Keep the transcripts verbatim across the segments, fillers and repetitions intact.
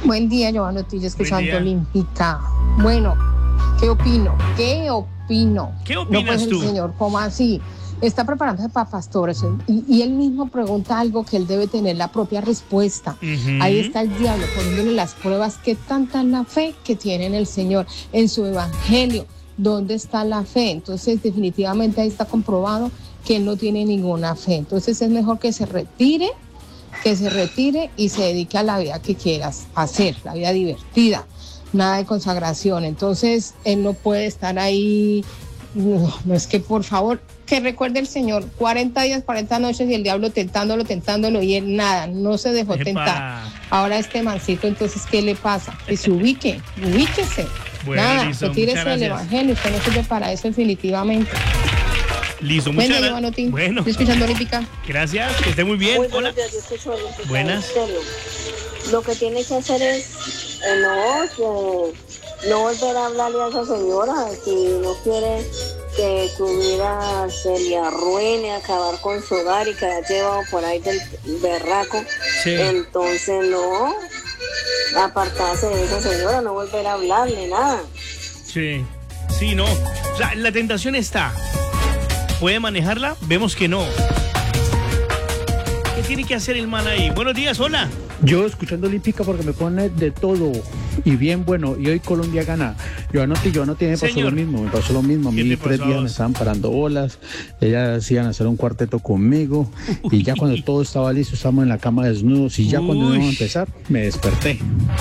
Buen día, Giovanna Ortiz, escuchando día. Olímpica. Bueno, ¿qué opino? ¿Qué opino? ¿Qué No, opinas pues el tú? señor, ¿cómo así? Está preparándose para pastores y, y él mismo pregunta algo que él debe tener la propia respuesta. Ujú. Ahí está el diablo poniéndole las pruebas. ¿Qué tanta es la fe que tiene en el Señor, en su evangelio? ¿Dónde está la fe? Entonces, definitivamente ahí está comprobado que él no tiene ninguna fe. Entonces, es mejor que se retire, que se retire y se dedique a la vida que quieras hacer, la vida divertida, nada de consagración. Entonces, él no puede estar ahí. No, no es que, por favor, que recuerde el Señor, cuarenta días, cuarenta noches y el diablo tentándolo, tentándolo y él nada, no se dejó Epa. tentar. Ahora este mancito, entonces, ¿qué le pasa? Que se ubique, ubíquese. Bueno, nada, listo, retírese muchas del gracias. evangelio, usted no sirve para eso definitivamente. Listo, Buen muchas día, gracias. Giovanotti. Bueno, Estoy escuchando Olímpica. gracias, que esté muy bien. Muy Hola. buenos días, yo escucho a Olímpica. Buenas. En serio. Lo que tiene que hacer es, eh, no, que no volver a hablarle a esa señora, si no quiere que su vida se le arruine, acabar con su hogar y que la ha llevado por ahí del berraco. Sí. Entonces no, apartarse de esa señora, no volver a hablarle, nada. Sí, sí, no. O sea, la tentación está. ¿Puede manejarla? Vemos que no. ¿Qué tiene que hacer el man ahí? Buenos días, hola. Yo escuchando Olímpica porque me pone de todo y bien bueno, y hoy Colombia gana. Giovanotti, Giovanotti, me pasó Señor. lo mismo, me pasó lo mismo. A ¿Qué mí te tres pasó a días vos? me estaban parando bolas, ellas iban a hacer un cuarteto conmigo y ya cuando todo estaba listo, estábamos en la cama desnudos y ya cuando Uy. íbamos a empezar, me desperté.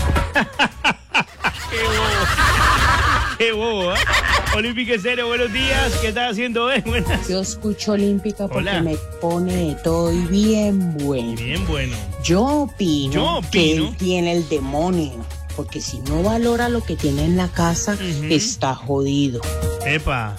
Qué bobo. Qué bobo, ¿eh? Olímpica Estéreo, buenos días. ¿Qué estás haciendo, eh? Buenas. Yo escucho Olímpica porque Hola. me pone de todo y bien bueno. Bien, bueno. Yo opino, Yo que opino. él tiene el demonio, porque si no valora lo que tiene en la casa, Ujú. está jodido. Epa.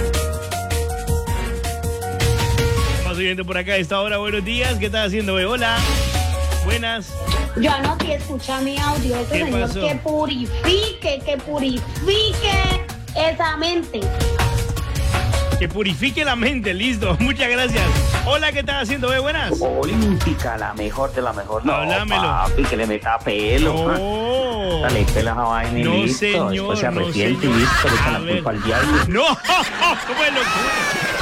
Vamos subiendo por acá a esta hora. Buenos días. ¿Qué estás haciendo, eh? Hola. Buenas. Yo anoté, escucha mi audio, ese ¿Qué señor pasó? que purifique, que purifique esa mente. Que purifique la mente. Listo. Muchas gracias. Hola, ¿qué estás haciendo, eh? Buenas. Olímpica, la mejor de la mejor. No, Háblamelo. papi, que le meta pelo. No. Dale, pela esa vaina y No, listo. señor, Después se no, arrepiente señor. y listo, le A echan la ver. culpa al diablo. No. ¿Cómo es lo que-